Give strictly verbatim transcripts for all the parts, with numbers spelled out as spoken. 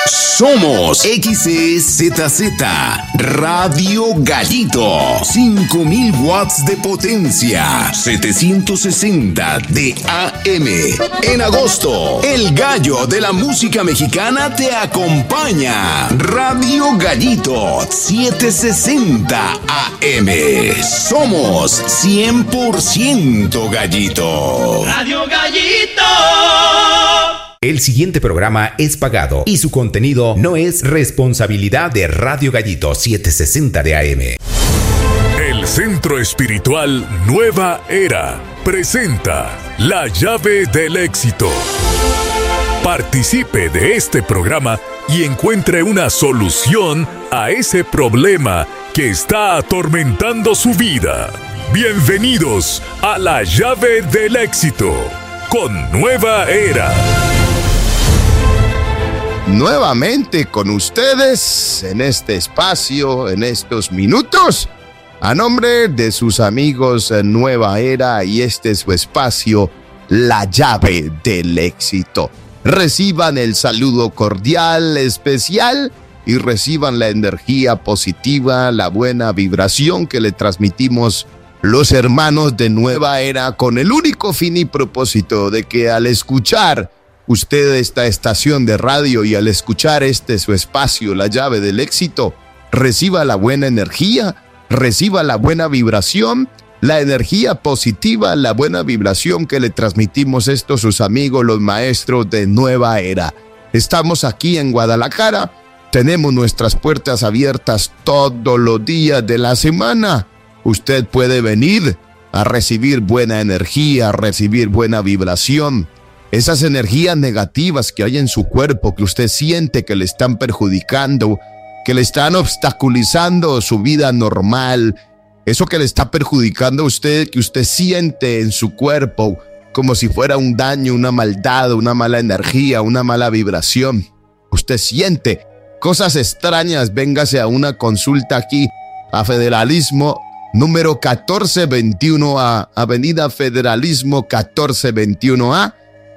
Somos X E Z Z Radio Gallito, cinco mil watts de potencia, setecientos sesenta de A M. En agosto, el gallo de la música mexicana te acompaña. Radio Gallito, setecientos sesenta A M. Somos cien por ciento gallito. Radio Gallito. El siguiente programa es pagado y su contenido no es responsabilidad de Radio Gallito setecientos sesenta de A M. El Centro Espiritual Nueva Era presenta La Llave del Éxito. Participe de este programa y encuentre una solución a ese problema que está atormentando su vida. Bienvenidos a La Llave del Éxito con Nueva Era. Nuevamente con ustedes en este espacio, en estos minutos, a nombre de sus amigos Nueva Era, y este es su espacio, La Llave del Éxito. Reciban el saludo cordial, especial, y reciban la energía positiva, la buena vibración que le transmitimos los hermanos de Nueva Era, con el único fin y propósito de que al escuchar usted esta estación de radio y al escuchar este su espacio, La Llave del Éxito, reciba la buena energía, reciba la buena vibración, la energía positiva, la buena vibración que le transmitimos estos sus amigos, los maestros de Nueva Era. Estamos aquí en Guadalajara, tenemos nuestras puertas abiertas todos los días de la semana. Usted puede venir a recibir buena energía, a recibir buena vibración. Esas energías negativas que hay en su cuerpo, que usted siente que le están perjudicando, que le están obstaculizando su vida normal, eso que le está perjudicando a usted, que usted siente en su cuerpo como si fuera un daño, una maldad, una mala energía, una mala vibración. Usted siente cosas extrañas, véngase a una consulta aquí a Federalismo número catorce veintiuno A, Avenida Federalismo catorce veintiuno A,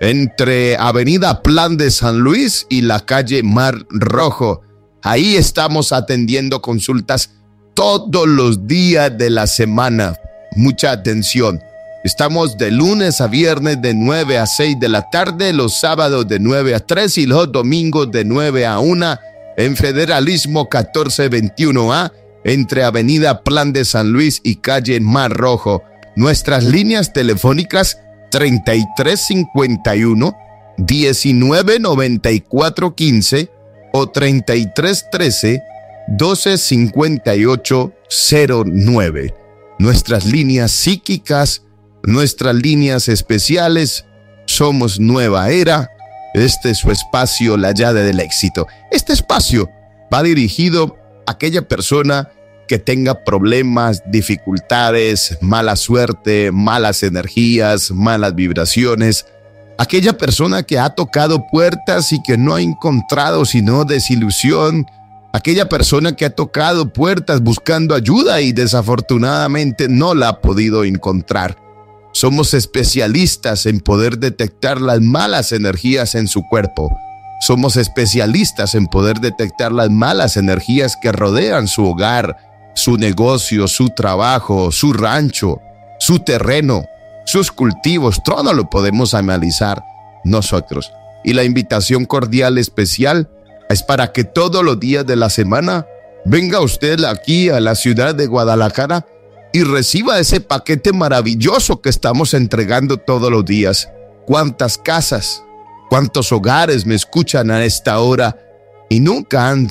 entre Avenida Plan de San Luis y la calle Mar Rojo. Ahí estamos atendiendo consultas todos los días de la semana. Mucha atención. Estamos de lunes a viernes de nueve a seis de la tarde, los sábados de nueve a tres y los domingos de nueve a una en Federalismo catorce veintiuno A, entre Avenida Plan de San Luis y calle Mar Rojo. Nuestras líneas telefónicas treinta y tres cincuenta y uno, diecinueve noventa y cuatro quince o treinta y tres trece, doce cincuenta y ocho cero nueve. Nuestras líneas psíquicas, nuestras líneas especiales, somos Nueva Era. Este es su espacio, La Llave del Éxito. Este espacio va dirigido a aquella persona que tenga problemas, dificultades, mala suerte, malas energías, malas vibraciones. Aquella persona que ha tocado puertas y que no ha encontrado sino desilusión. Aquella persona que ha tocado puertas buscando ayuda y desafortunadamente no la ha podido encontrar. Somos especialistas en poder detectar las malas energías en su cuerpo. Somos especialistas en poder detectar las malas energías que rodean su hogar, su negocio, su trabajo, su rancho, su terreno, sus cultivos. Todo lo podemos analizar nosotros. Y la invitación cordial especial es para que todos los días de la semana venga usted aquí a la ciudad de Guadalajara y reciba ese paquete maravilloso que estamos entregando todos los días. ¿Cuántas casas, cuántos hogares me escuchan a esta hora y nunca han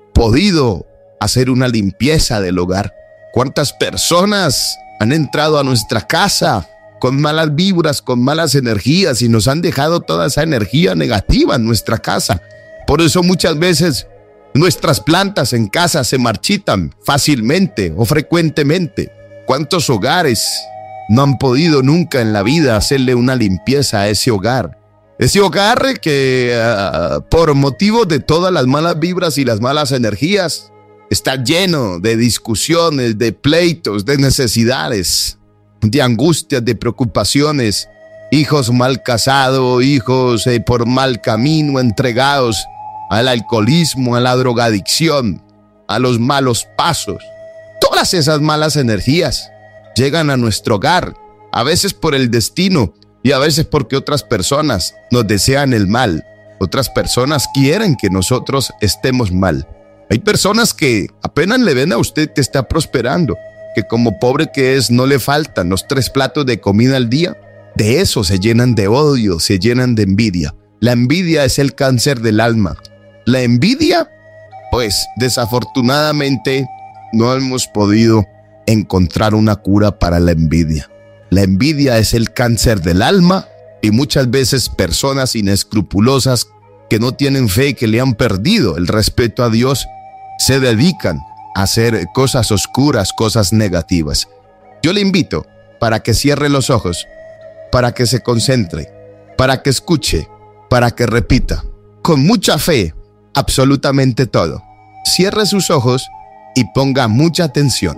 podido hacer una limpieza del hogar? ¿Cuántas personas han entrado a nuestra casa con malas vibras, con malas energías y nos han dejado toda esa energía negativa en nuestra casa? Por eso muchas veces nuestras plantas en casa se marchitan fácilmente o frecuentemente. ¿Cuántos hogares no han podido nunca en la vida hacerle una limpieza a ese hogar? Ese hogar que uh, por motivo de todas las malas vibras y las malas energías está lleno de discusiones, de pleitos, de necesidades, de angustias, de preocupaciones, hijos mal casados, hijos eh, por mal camino entregados, al alcoholismo, a la drogadicción, a los malos pasos. Todas esas malas energías llegan a nuestro hogar, a veces por el destino y a veces porque otras personas nos desean el mal. Otras personas quieren que nosotros estemos mal. Hay personas que apenas le ven a usted que está prosperando, que como pobre que es no le faltan los tres platos de comida al día. De eso se llenan de odio, se llenan de envidia. La envidia es el cáncer del alma. La envidia, pues desafortunadamente no hemos podido encontrar una cura para la envidia. La envidia es el cáncer del alma y muchas veces personas inescrupulosas que no tienen fe, que le han perdido el respeto a Dios, se dedican a hacer cosas oscuras, cosas negativas. Yo le invito para que cierre los ojos, para que se concentre, para que escuche, para que repita con mucha fe absolutamente todo. Cierre sus ojos y ponga mucha atención.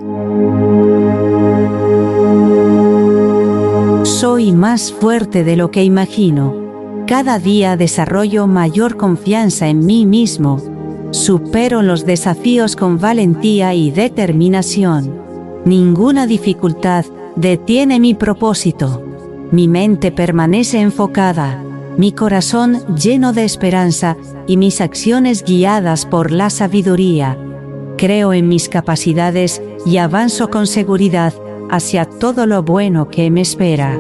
Soy más fuerte de lo que imagino. Cada día desarrollo mayor confianza en mí mismo. Supero los desafíos con valentía y determinación. Ninguna dificultad detiene mi propósito. Mi mente permanece enfocada, mi corazón lleno de esperanza y mis acciones guiadas por la sabiduría. Creo en mis capacidades y avanzo con seguridad hacia todo lo bueno que me espera.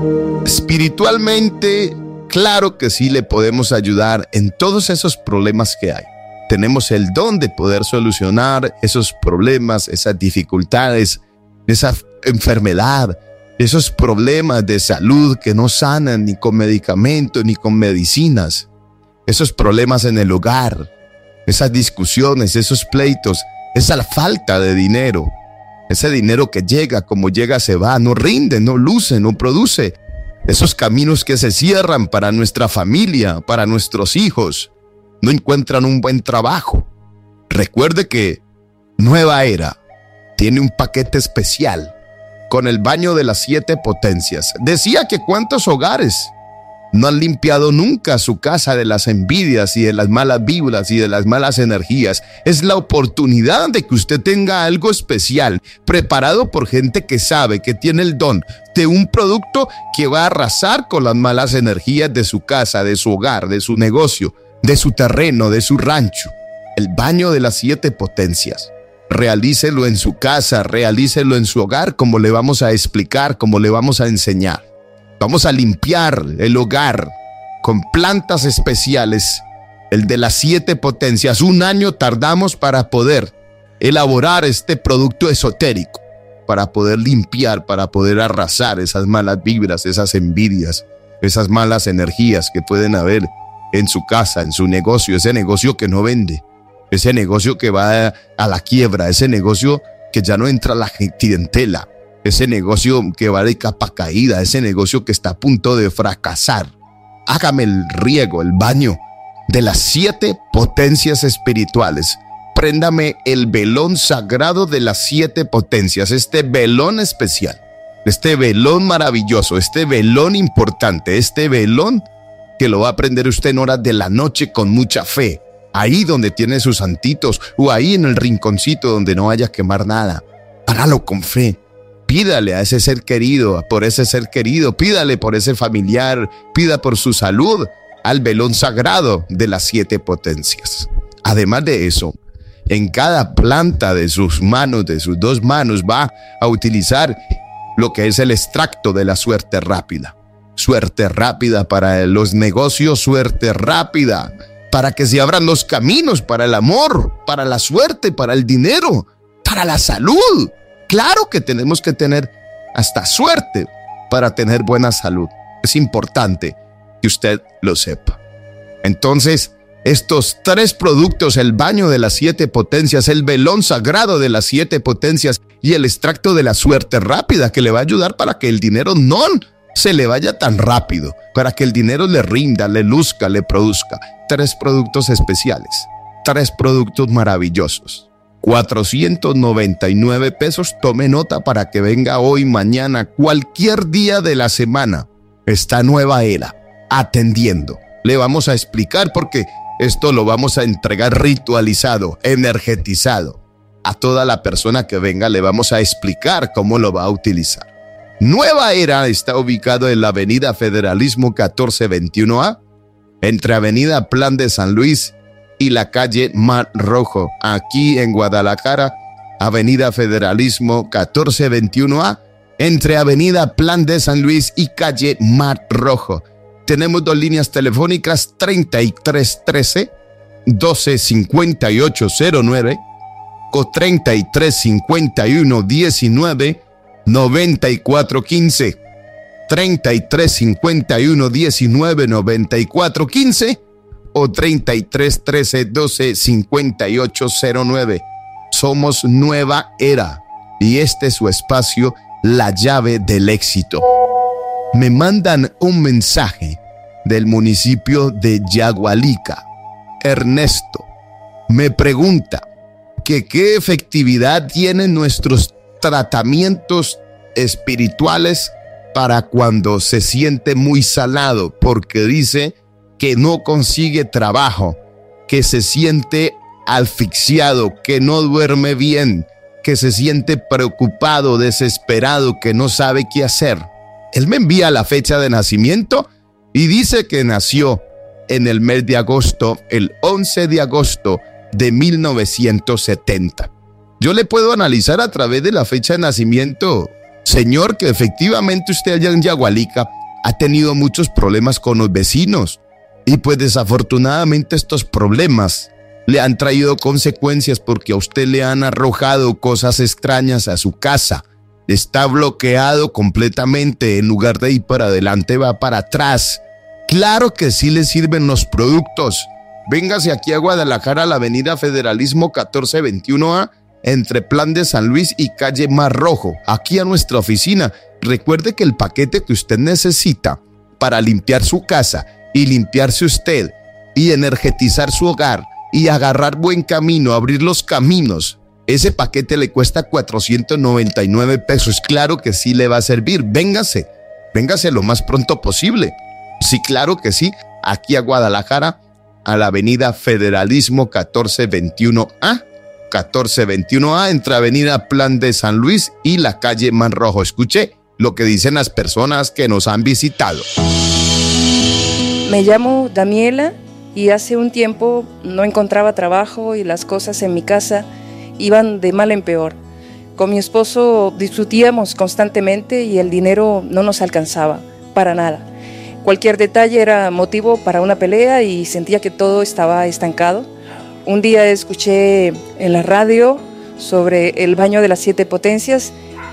Espiritualmente, claro que sí le podemos ayudar en todos esos problemas que hay. Tenemos el don de poder solucionar esos problemas, esas dificultades, esa enfermedad, esos problemas de salud que no sanan ni con medicamentos ni con medicinas. Esos problemas en el hogar, esas discusiones, esos pleitos, esa falta de dinero. Ese dinero que llega, como llega, se va, no rinde, no luce, no produce. Esos caminos que se cierran para nuestra familia, para nuestros hijos, no encuentran un buen trabajo. Recuerde que Nueva Era tiene un paquete especial con el baño de las siete potencias. Decía que cuántos hogares no han limpiado nunca su casa de las envidias y de las malas vibras y de las malas energías. Es la oportunidad de que usted tenga algo especial, preparado por gente que sabe, que tiene el don de un producto que va a arrasar con las malas energías de su casa, de su hogar, de su negocio, de su terreno, de su rancho. El baño de las siete potencias. Realícelo en su casa, realícelo en su hogar, como le vamos a explicar, como le vamos a enseñar. Vamos a limpiar el hogar con plantas especiales, el de las siete potencias. Un año tardamos para poder elaborar este producto esotérico, para poder limpiar, para poder arrasar esas malas vibras, esas envidias, esas malas energías que pueden haber en su casa, en su negocio, ese negocio que no vende, ese negocio que va a la quiebra, ese negocio que ya no entra la clientela, ese negocio que va de capa caída, ese negocio que está a punto de fracasar. Hágame el riego, el baño de las siete potencias espirituales. Préndame el velón sagrado de las siete potencias, este velón especial, este velón maravilloso, este velón importante, este velón que lo va a prender usted en horas de la noche con mucha fe, ahí donde tiene sus santitos o ahí en el rinconcito donde no vaya a quemar nada. Hágalo con fe. Pídale a ese ser querido, por ese ser querido, pídale por ese familiar, pida por su salud al velón sagrado de las siete potencias. Además de eso, en cada planta de sus manos, de sus dos manos, va a utilizar lo que es el extracto de la suerte rápida. Suerte rápida para los negocios, suerte rápida para que se abran los caminos para el amor, para la suerte, para el dinero, para la salud. Claro que tenemos que tener hasta suerte para tener buena salud. Es importante que usted lo sepa. Entonces, estos tres productos, el baño de las siete potencias, el velón sagrado de las siete potencias y el extracto de la suerte rápida, que le va a ayudar para que el dinero no se le vaya tan rápido, para que el dinero le rinda, le luzca, le produzca. Tres productos especiales, tres productos maravillosos. cuatrocientos noventa y nueve pesos. Tome nota para que venga hoy, mañana, cualquier día de la semana. Está Nueva Era atendiendo. Le vamos a explicar porque Esto lo vamos a entregar ritualizado, energetizado. A toda la persona que venga le vamos a explicar cómo lo va a utilizar. Nueva Era está ubicado en la avenida Federalismo catorce veintiuno A, entre avenida Plan de San Luis y la calle Mar Rojo, aquí en Guadalajara. Avenida Federalismo catorce veintiuno A, entre avenida Plan de San Luis y calle Mar Rojo. Tenemos dos líneas telefónicas, treinta y tres trece, doce cincuenta y ocho cero nueve o treinta y tres cincuenta y uno diecinueve noventa y cuatro quince. treinta y tres cincuenta y uno diecinueve noventa y cuatro quince o treinta y tres trece doce cincuenta y ocho cero nueve. Somos Nueva Era y este es su espacio, La Llave del Éxito. Me mandan un mensaje del municipio de Yagualica. Ernesto me pregunta que qué efectividad tienen nuestros tratamientos espirituales para cuando se siente muy salado, porque dice que no consigue trabajo, que se siente asfixiado, que no duerme bien, que se siente preocupado, desesperado, que no sabe qué hacer. Él me envía la fecha de nacimiento y dice que nació en el mes de agosto, el once de agosto de mil novecientos setenta. Yo le puedo analizar a través de la fecha de nacimiento, señor, que efectivamente usted allá en Yagualica ha tenido muchos problemas con los vecinos y pues desafortunadamente estos problemas le han traído consecuencias porque a usted le han arrojado cosas extrañas a su casa. Está bloqueado completamente, en lugar de ir para adelante va para atrás. Claro que sí le sirven los productos. Véngase aquí a Guadalajara, a la avenida Federalismo catorce veintiuno A, entre Plan de San Luis y calle Mar Rojo, aquí a nuestra oficina. Recuerde que el paquete que usted necesita para limpiar su casa y limpiarse usted y energetizar su hogar y agarrar buen camino, abrir los caminos, ese paquete le cuesta cuatrocientos noventa y nueve pesos. Claro que sí le va a servir. Véngase, véngase lo más pronto posible. Sí, claro que sí, aquí a Guadalajara, a la avenida Federalismo catorce veintiuno A, catorce veintiuno A, entre avenida Plan de San Luis y la calle Mar Rojo. Escuche lo que dicen las personas que nos han visitado. Me llamo Daniela y hace un tiempo no encontraba trabajo y las cosas en mi casa iban de mal en peor. Con mi esposo discutíamos constantemente y el dinero no nos alcanzaba para nada. Cualquier detalle era motivo para una pelea y sentía que todo estaba estancado. Un día escuché en la radio sobre el baño de las siete potencias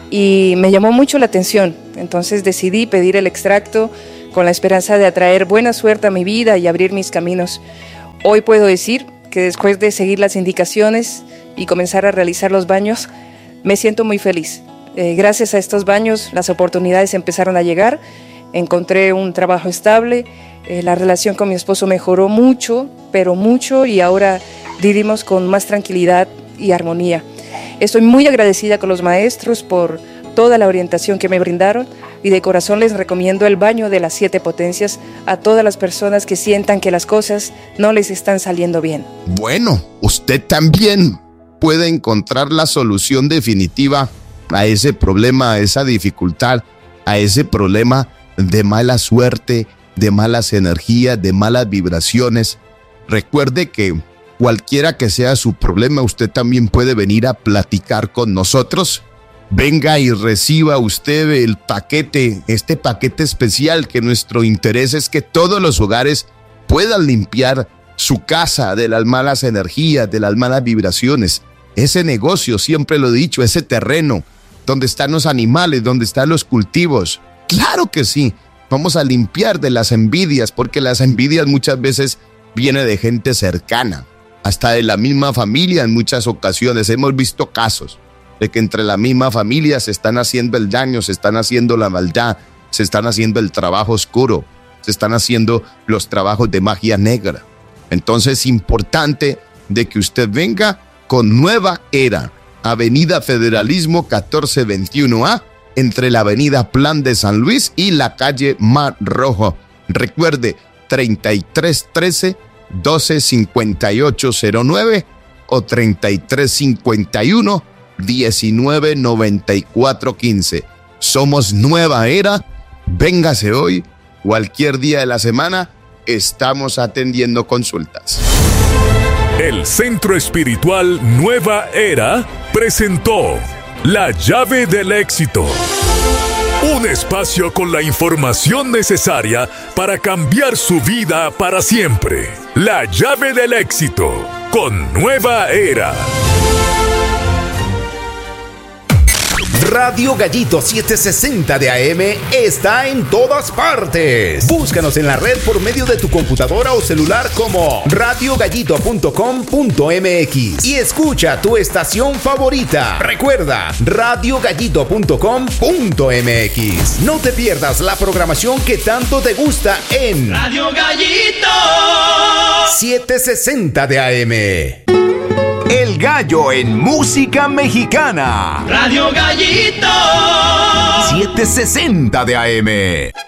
y me llamó mucho la atención. Entonces decidí pedir el extracto con la esperanza de atraer buena suerte a mi vida y abrir mis caminos. Hoy puedo decir que después de seguir las indicaciones y comenzar a realizar los baños, me siento muy feliz. Eh, gracias a estos baños, las oportunidades empezaron a llegar. Encontré un trabajo estable, eh, la relación con mi esposo mejoró mucho, pero mucho, y ahora vivimos con más tranquilidad y armonía. Estoy muy agradecida con los maestros por toda la orientación que me brindaron y de corazón les recomiendo el baño de las siete potencias a todas las personas que sientan que las cosas no les están saliendo bien. Bueno, usted también puede encontrar la solución definitiva a ese problema, a esa dificultad, a ese problema de mala suerte, de malas energías, de malas vibraciones. Recuerde que cualquiera que sea su problema, usted también puede venir a platicar con nosotros. Venga y reciba usted el paquete, este paquete especial, que nuestro interés es que todos los hogares puedan limpiar su casa de las malas energías, de las malas vibraciones. Ese negocio, siempre lo he dicho, ese terreno donde están los animales, donde están los cultivos. Claro que sí, vamos a limpiar de las envidias, porque las envidias muchas veces vienen de gente cercana, hasta de la misma familia. En muchas ocasiones hemos visto casos de que entre la misma familia se están haciendo el daño, se están haciendo la maldad, se están haciendo el trabajo oscuro, se están haciendo los trabajos de magia negra. Entonces es importante de que usted venga con Nueva Era, avenida Federalismo catorce veintiuno A, entre la avenida Plan de San Luis y la calle Mar Rojo. Recuerde, treinta y tres trece, doce cincuenta y ocho cero nueve o treinta y tres cincuenta y uno diecinueve noventa y cuatro quince. Somos Nueva Era. Véngase hoy, cualquier día de la semana, estamos atendiendo consultas. El Centro Espiritual Nueva Era presentó La Llave del Éxito. Un espacio con la información necesaria para cambiar su vida para siempre. La Llave del Éxito con Nueva Era. Radio Gallito setecientos sesenta de A M está en todas partes. Búscanos en la red por medio de tu computadora o celular como radio gallito punto com punto m x y escucha tu estación favorita. Recuerda, radio gallito punto com punto m x. No te pierdas la programación que tanto te gusta en Radio Gallito setecientos sesenta de A M. El Gallo en música mexicana. Radio Gallito setecientos sesenta de A M.